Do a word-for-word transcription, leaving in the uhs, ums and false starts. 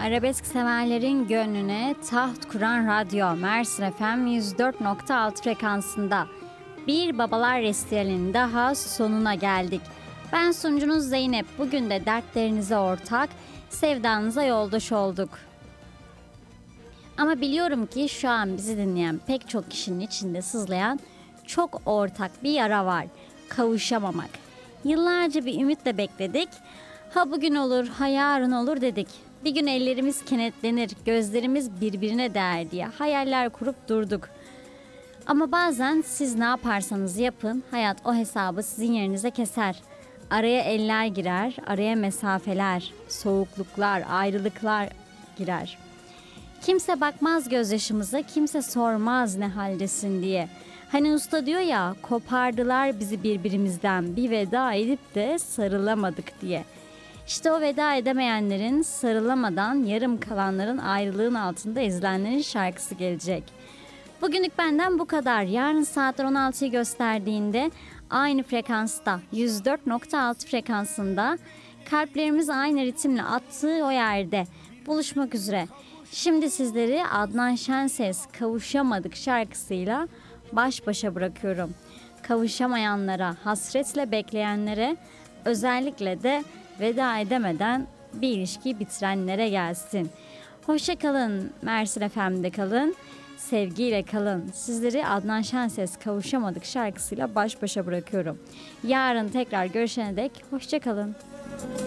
Arabesk severlerin gönlüne taht kuran radyo Mersin F M yüz dört nokta altı frekansında bir Babalar Resitali'nin daha sonuna geldik. Ben sunucunuz Zeynep. Bugün de dertlerinize ortak, sevdanıza yoldaş olduk. Ama biliyorum ki şu an bizi dinleyen pek çok kişinin içinde sızlayan çok ortak bir yara var. Kavuşamamak. Yıllarca bir ümitle bekledik. Ha bugün olur, ha yarın olur dedik. Bir gün ellerimiz kenetlenir, gözlerimiz birbirine değer diye hayaller kurup durduk. Ama bazen siz ne yaparsanız yapın, hayat o hesabı sizin yerinize keser. Araya eller girer, araya mesafeler, soğukluklar, ayrılıklar girer. Kimse bakmaz gözyaşımıza, kimse sormaz ne haldesin diye. Hani usta diyor ya, kopardılar bizi birbirimizden, bir veda edip de sarılamadık diye. İşte o veda edemeyenlerin, sarılamadan yarım kalanların, ayrılığın altında ezilenlerin şarkısı gelecek. Bugünlük benden bu kadar. Yarın saatler on altıyı gösterdiğinde aynı frekansta, yüz dört nokta altı frekansında, kalplerimiz aynı ritimle attığı o yerde buluşmak üzere. Şimdi sizleri Adnan Şenses Kavuşamadık şarkısıyla baş başa bırakıyorum. Kavuşamayanlara, hasretle bekleyenlere, özellikle de veda edemeden bir ilişkiyi bitirenlere gelsin. Hoşça kalın, Mersin F M'de kalın, sevgiyle kalın. Sizleri Adnan Şenses Kavuşamadık şarkısıyla baş başa bırakıyorum. Yarın tekrar görüşene dek hoşça kalın.